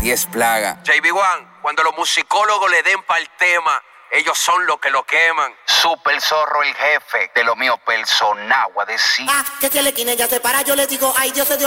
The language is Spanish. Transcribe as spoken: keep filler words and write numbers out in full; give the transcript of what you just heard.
diez plagas. J B uno, cuando los musicólogos le den para el tema, ellos son los que lo queman. Super Zorro, el jefe de lo mío personal, a decir. Ah, que se le quine ya se para, yo le digo, ay, Dios se dio.